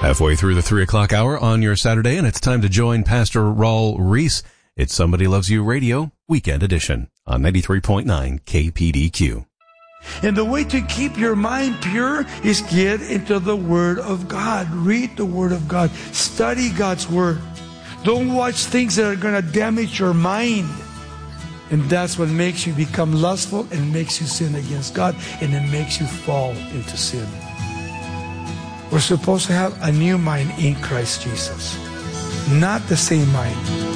Halfway through the 3 o'clock hour on your Saturday, and it's time to join Pastor Raul Reese. It's Somebody Loves You Radio, Weekend Edition, on 93.9 KPDQ. And the way to keep your mind pure is get into the Word of God. Read the Word of God. Study God's Word. Don't watch things that are going to damage your mind. And that's what makes you become lustful and makes you sin against God, and it makes you fall into sin. We're supposed to have a new mind in Christ Jesus, not the same mind.